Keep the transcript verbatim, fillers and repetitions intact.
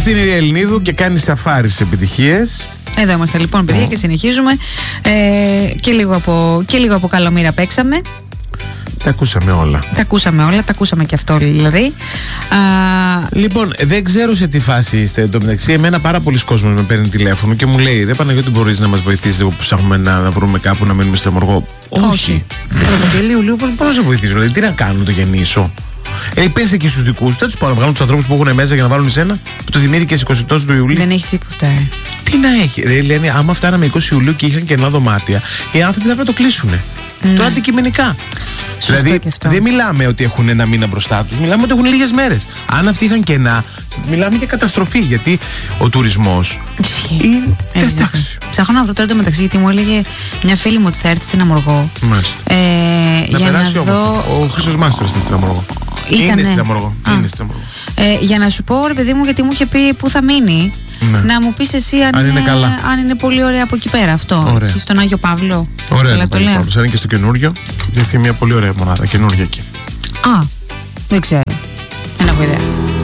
Αυτή είναι η Ελληνίδου και κάνει σαφάρι σε επιτυχίες. Εδώ είμαστε λοιπόν, παιδιά, oh. και συνεχίζουμε. Ε, και, λίγο από, και λίγο από Καλομήρα παίξαμε. Τα ακούσαμε όλα. Τα ακούσαμε όλα, τα ακούσαμε και αυτό δηλαδή. Α... Λοιπόν, δεν ξέρω σε τι φάση είστε. Εν τω μεταξύ, εμένα πάρα πολλοί κόσμος με παίρνει τηλέφωνο και μου λέει: Ρε Παναγιώτη, μπορείς να μας βοηθήσεις λίγο που ψάχνουμε να, να βρούμε κάπου να μείνουμε στο Αμοργό? Όχι. Πρωτοβουλίου, λίγο πώς μπορώ να σε βοηθήσω? Δηλαδή, τι να κάνω, το γεννήσω? Ε, πες εκεί στους δικούς σου, δεν τους πάω να βγάλουν τους ανθρώπους που έχουν μέσα για να βάλουν εσένα, που το δημιουργήκες εικοστή του Ιουλίου. Δεν έχει τίποτα. Ε. Τι να έχει? Ρε, λένε, άμα φτάναμε είκοσι Ιουλίου και είχαν κενά δωμάτια, οι άνθρωποι θα πρέπει να το κλείσουν. Mm. Τώρα αντικειμενικά. Σωστό, δηλαδή, δεν μιλάμε ότι έχουν ένα μήνα μπροστά τους, μιλάμε ότι έχουν λίγες μέρες. Αν αυτοί είχαν κενά, μιλάμε για καταστροφή. Γιατί ο τουρισμός. Ισχύει. Εντάξει. Ψάχνω να βρω τώρα το μεταξύ, γιατί μου έλεγε μια φίλη μου ότι θα έρθει στην Αμοργό. Μάλιστα. Ε, να για περάσει να όμως. δω... Ο Χρήστος Μάστορας είναι στην Αμοργό. Είναι στην Αμοργό. Είναι στην Αμοργό. Ε, για να σου πω, ρε παιδί μου, γιατί μου είχε πει πού θα μείνει. Ναι. Να μου πεις εσύ αν, αν, είναι, είναι καλά. αν είναι πολύ ωραία από εκεί πέρα αυτό. Ωραία. Και στον Άγιο Παύλο. Ωραία, είναι το Άγιο Παύλο. Αν είναι και στο καινούριο, διεύθυνει μια πολύ ωραία μονάδα καινούργια εκεί. Α, δεν ξέρω. Δεν έχω ιδέα.